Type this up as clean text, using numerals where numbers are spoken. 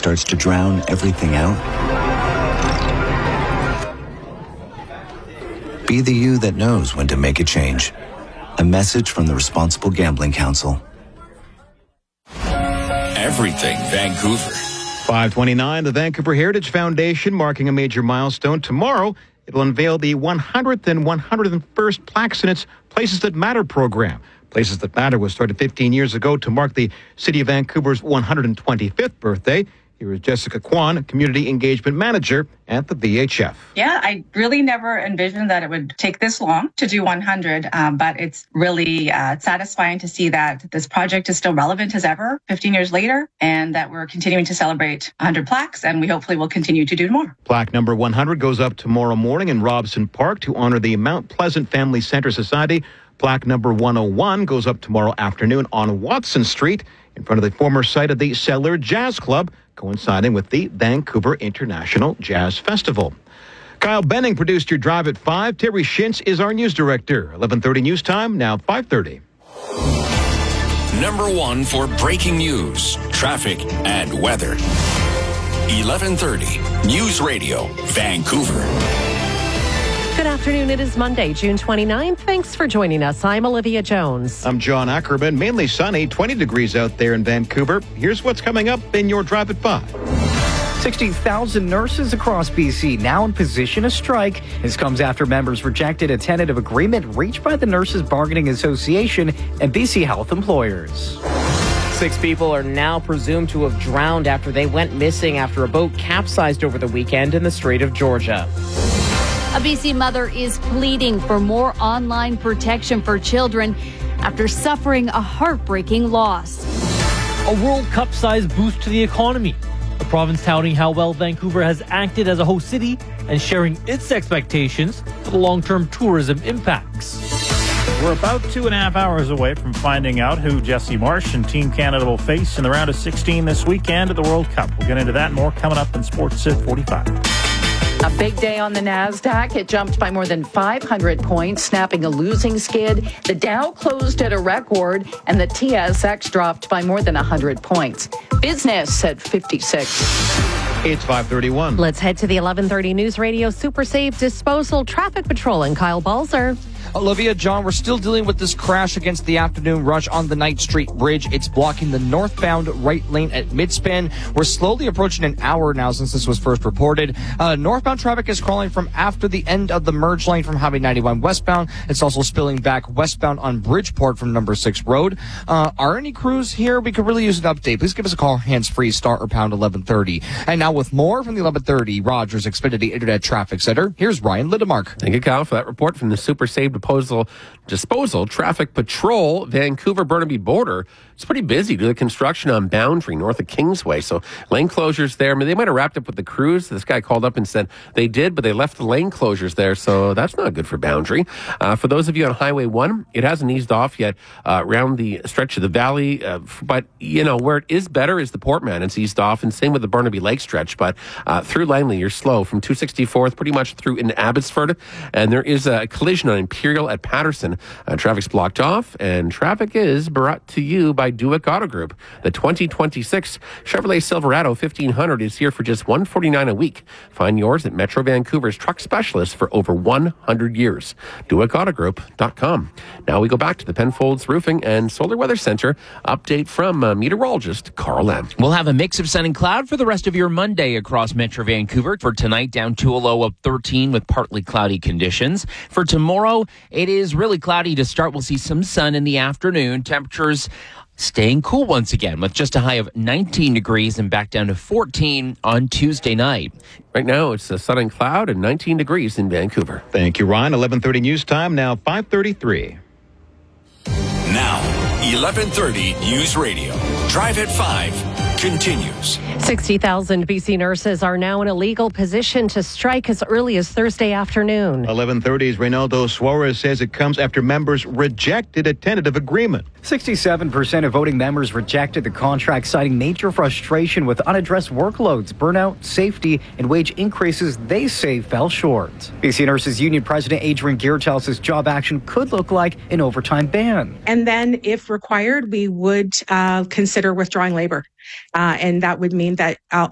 starts to drown everything out? Be the you that knows when to make a change. A message from the Responsible Gambling Council. Everything Vancouver. 529, the Vancouver Heritage Foundation marking a major milestone. Tomorrow, it'll unveil the 100th and 101st plaques in its Places That Matter program. Places That Matter was started 15 years ago to mark the City of Vancouver's 125th birthday. Here is Jessica Kwan, Community Engagement Manager at the VHF. Yeah, I really never envisioned that it would take this long to do 100, but it's really satisfying to see that this project is still relevant as ever 15 years later, and that we're continuing to celebrate 100 plaques, and we hopefully will continue to do more. Plaque number 100 goes up tomorrow morning in Robson Park to honor the Mount Pleasant Family Center Society. Plaque number 101 goes up tomorrow afternoon on Watson Street in front of the former site of the Cellar Jazz Club, coinciding with the Vancouver International Jazz Festival. Kyle Benning produced your Drive at 5. Terry Shintz is our news director. 11:30 news time, now 5:30. Number one for breaking news, traffic, and weather. 11:30 News Radio, Vancouver. Good afternoon. It is Monday, June 29th. Thanks for joining us. I'm Olivia Jones. I'm John Ackerman. Mainly sunny, 20 degrees out there in Vancouver. Here's what's coming up in your Drive at 5. 60,000 nurses across BC now in position to strike. This comes after members rejected a tentative agreement reached by the Nurses Bargaining Association and BC Health employers. 6 people are now presumed to have drowned after they went missing after a boat capsized over the weekend in the Strait of Georgia. A BC mother is pleading for more online protection for children after suffering a heartbreaking loss. A World Cup-sized boost to the economy. The province touting how well Vancouver has acted as a host city and sharing its expectations for the long-term tourism impacts. We're about 2.5 hours away from finding out who Jesse Marsh and Team Canada will face in the round of 16 this weekend at the World Cup. We'll get into that and more coming up in Sports at 45. A big day on the NASDAQ. It jumped by more than 500 points, snapping a losing skid. The Dow closed at a record, and the TSX dropped by more than 100 points. Business at 56. It's 5:31. Let's head to the 11:30 News Radio Super Safe Disposal Traffic Patrol and Kyle Balzer. Olivia, John, we're still dealing with this crash against the afternoon rush on the Knight Street Bridge. It's blocking the northbound right lane at Midspan. We're slowly approaching an hour now since this was first reported. Northbound traffic is crawling from after the end of the merge lane from Highway 91 westbound. It's also spilling back westbound on Bridgeport from number 6 road. Are any crews here? We could really use an update. Please give us a call, hands-free, star or pound 1130. And now with more from the 1130 Rogers Xfinity Internet Traffic Center, here's Ryan Lidemark. Thank you, Kyle, for that report from the Super Safe Disposal Traffic Patrol. Vancouver-Burnaby border. It's pretty busy due to the construction on Boundary north of Kingsway. So lane closures there. I mean, they might have wrapped up with the crews. This guy called up and said they did, but they left the lane closures there. So that's not good for Boundary. For those of you on Highway 1, it hasn't eased off yet around the stretch of the valley. But, you know, where it is better is the Portman. It's eased off, and same with the Burnaby Lake stretch. But through Langley, you're slow from 264th pretty much through into Abbotsford. And there is a collision on Imperial at Patterson. Traffic's blocked off, and traffic is brought to you by Duick Auto Group. The 2026 Chevrolet Silverado 1500 is here for just $149 a week. Find yours at Metro Vancouver's truck specialist for over 100 years. DuickAutoGroup.com. Now we go back to the Penfolds Roofing and Solar Weather Center. Update from meteorologist Carl Lam. We'll have a mix of sun and cloud for the rest of your Monday across Metro Vancouver. For tonight, down to a low of 13 with partly cloudy conditions. For tomorrow, it is really cloudy to start. We'll see some sun in the afternoon. Temperatures staying cool once again with just a high of 19 degrees and back down to 14 on Tuesday night. Right now, it's a sun and cloud and 19 degrees in Vancouver. Thank you, Ryan. 11:30 news time, now 5:33. Now, 11:30 News Radio. Drive at 5 continues. 60,000 BC nurses are now in a legal position to strike as early as Thursday afternoon. 11:30's Reynaldo Suarez says it comes after members rejected a tentative agreement. 67% of voting members rejected the contract, citing major frustration with unaddressed workloads, burnout, safety, and wage increases they say fell short. BC Nurses Union President Adrian Gear tells us job action could look like an overtime ban. And then, if required, we would consider withdrawing labor. And that would mean that